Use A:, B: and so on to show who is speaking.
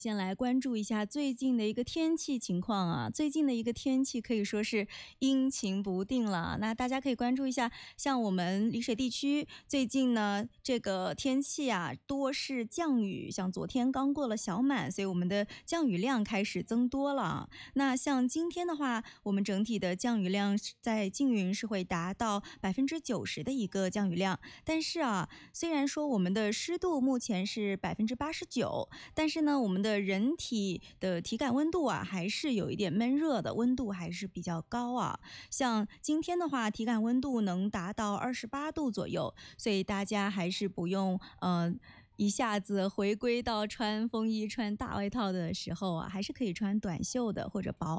A: 先来关注一下最近的一个天气情况啊，最近的一个天气可以说是阴晴不定了。那大家可以关注一下，像我们丽水地区最近呢，这个天气啊多是降雨，像昨天刚过了小满，所以我们的降雨量开始增多了。那像今天的话，我们整体的降雨量在缙云是会达到90%的一个降雨量，但是啊，虽然说我们的湿度目前是89%，但是呢，我们的人体的体感温度啊，还是有一点闷热的，温度还是比较高啊。像今天的话，体感温度能达到28度左右，所以大家还是不用一下子回归到穿风衣、穿大外套的时候啊，还是可以穿短袖的或者薄